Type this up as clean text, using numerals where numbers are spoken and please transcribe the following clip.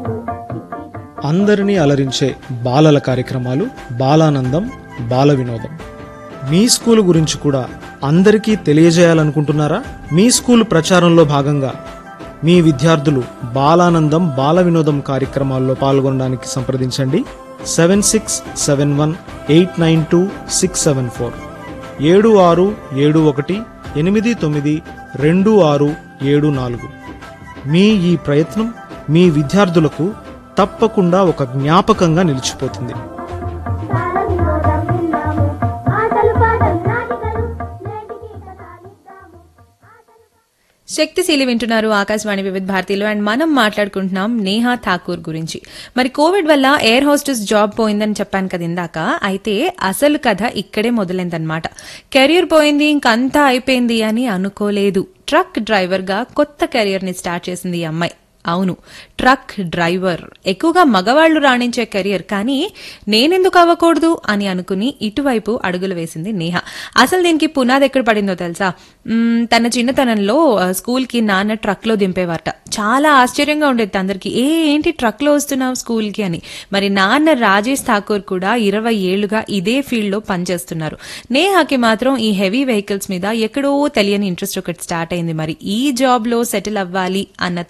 అందరినీ అలరించే బాలల కార్యక్రమాలు బాలానందం బాల వినోదం. మీ స్కూల్ గురించి కూడా అందరికీ తెలియజేయాలనుకుంటున్నారా? మీ స్కూల్ ప్రచారంలో భాగంగా మీ విద్యార్థులు బాలానందం బాల వినోదం కార్యక్రమాల్లో పాల్గొనడానికి సంప్రదించండి. 7671892674 7671892674. మీ ఈ ప్రయత్నం మీ విద్యార్థులకు తప్పకుండా ఒక జ్ఞాపకంగా నిలిచిపోతుంది. శక్తిశీలి వింటున్నారు ఆకాశవాణి వివిధ భారతిలో. అండ్ మనం మాట్లాడుకుంటున్నాం నేహా ఠాకూర్ గురించి. మరి కోవిడ్ వల్ల ఎయిర్ హోస్టెస్ జాబ్ పోయిందని చెప్పాను కదా ఇందాక. అయితే అసలు కథ ఇక్కడే మొదలైందనమాట. కెరీర్ పోయింది ఇంకంతా అయిపోయింది అని అనుకోలేదు. ట్రక్ డ్రైవర్ గా కొత్త కెరీర్ ని స్టార్ట్ చేసింది ఈ అమ్మాయి. అవును, ట్రక్ డ్రైవర్ ఎక్కువగా మగవాళ్లు రాణించే కెరియర్, కానీ నేనెందుకు అవ్వకూడదు అని అనుకుని ఇటువైపు అడుగులు వేసింది నేహ. అసలు దీనికి పునాది ఎక్కడ పడిందో తెలుసా? తన చిన్నతనంలో స్కూల్ కి నాన్న ట్రక్ లో దింపేవారట. చాలా ఆశ్చర్యంగా ఉండేది అందరికి, ఏంటి ట్రక్ లో వస్తున్నావు స్కూల్ కి అని. మరి నాన్న రాజేష్ ఠాకూర్ కూడా 20 ఏళ్లుగా ఇదే ఫీల్డ్ లో పనిచేస్తున్నారు. నేహాకి మాత్రం ఈ హెవీ వెహికల్స్ మీద ఎక్కడో తెలియని ఇంట్రెస్ట్ ఒకటి స్టార్ట్ అయింది. మరి ఈ జాబ్ లో సెటిల్ అవ్వాలి అన్న